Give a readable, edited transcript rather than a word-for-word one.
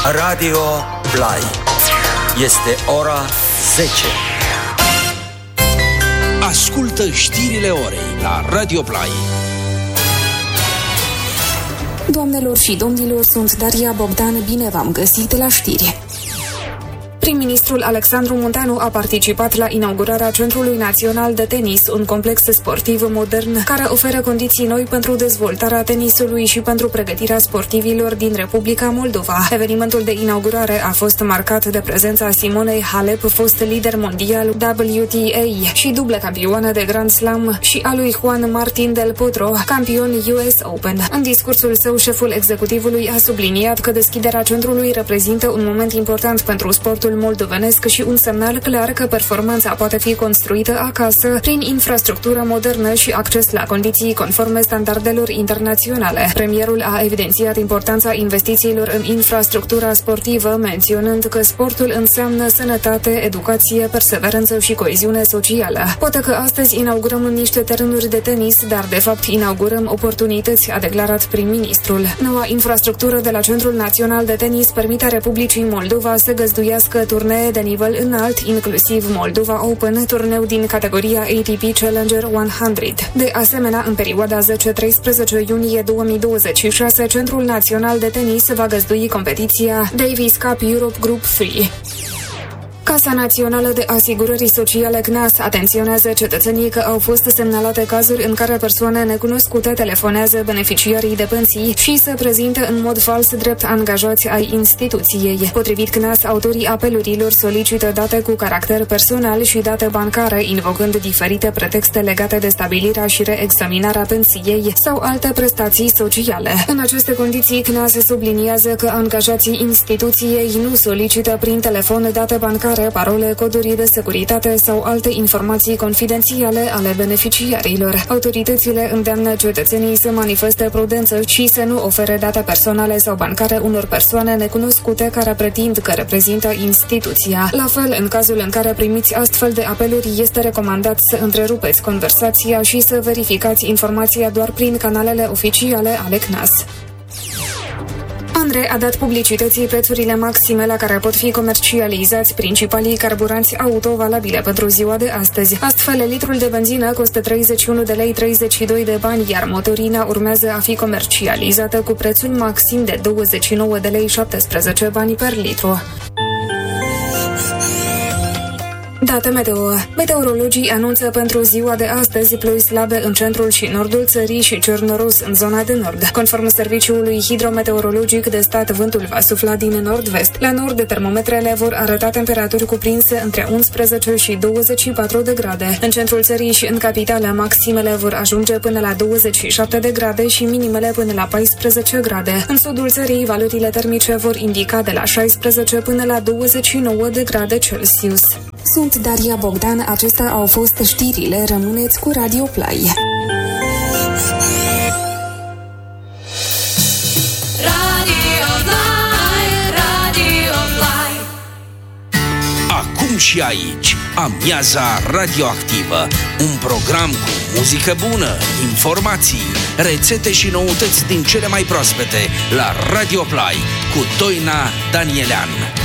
Radio Play. Este ora 10. Ascultă știrile orei la Radio Play. Doamnelor și domnilor, sunt Daria Bogdan, bine v-am găsit la știri. Prim-ministrul Alexandru Munteanu a participat la inaugurarea Centrului Național de Tenis, un complex sportiv modern care oferă condiții noi pentru dezvoltarea tenisului și pentru pregătirea sportivilor din Republica Moldova. Evenimentul de inaugurare a fost marcat de prezența Simonei Halep, fost lider mondial WTA și dublă campioană de Grand Slam, și a lui Juan Martín del Potro, campion US Open. În discursul său, șeful executivului a subliniat că deschiderea centrului reprezintă un moment important pentru sportul moldovenesc și un semnal clar că performanța poate fi construită acasă prin infrastructură modernă și acces la condiții conforme standardelor internaționale. Premierul a evidențiat importanța investițiilor în infrastructura sportivă, menționând că sportul înseamnă sănătate, educație, perseverență și coeziune socială. Poate că astăzi inaugurăm niște terenuri de tenis, dar de fapt inaugurăm oportunități, a declarat prim-ministrul. Noua infrastructură de la Centrul Național de Tenis permite Republicii Moldova să găzduiască turnee de nivel înalt, inclusiv Moldova Open, turneu din categoria ATP Challenger 100. De asemenea, în perioada 10-13 iunie 2026, Centrul Național de Tenis va găzdui competiția Davis Cup Europe Group 3. Casa Națională de Asigurări Sociale CNAS atenționează cetățenii că au fost semnalate cazuri în care persoane necunoscute telefonează beneficiarii de pensii și se prezintă în mod fals drept angajați ai instituției. Potrivit CNAS, autorii apelurilor solicită date cu caracter personal și date bancare, invocând diferite pretexte legate de stabilirea și reexaminarea pensiei sau alte prestații sociale. În aceste condiții, CNAS subliniază că angajații instituției nu solicită prin telefon date bancare, parole, coduri de securitate sau alte informații confidențiale ale beneficiarilor. Autoritățile îndeamnă cetățenii să manifeste prudență și să nu ofere date personale sau bancare unor persoane necunoscute care pretind că reprezintă instituția. La fel, în cazul în care primiți astfel de apeluri, este recomandat să întrerupeți conversația și să verificați informația doar prin canalele oficiale ale CNAS. ANRE a dat publicității prețurile maxime la care pot fi comercializați principalii carburanți auto valabile pentru ziua de astăzi. Astfel, litrul de benzină costă 31 de lei 32 de bani, iar motorina urmează a fi comercializată cu prețul maxim de 29 de lei 17 bani per litru. Date meteo. Meteorologii anunță pentru ziua de astăzi ploi slabe în centrul și nordul țării și cer noros în zona de nord. Conform Serviciului Hidrometeorologic de Stat, vântul va sufla din nord-vest. La nord, termometrele vor arăta temperaturi cuprinse între 11 și 24 de grade. În centrul țării și în capitală, maximele vor ajunge până la 27 de grade și minimele până la 14 grade. În sudul țării, valorile termice vor indica de la 16 până la 29 de grade Celsius. Sunt Daria Bogdan, acestea au fost știrile, rămâneți cu Radio Play. Radio Play. Acum și aici, Amiaza Radioactivă, un program cu muzică bună, informații, rețete și noutăți din cele mai proaspete la Radio Play cu Doina Danielean.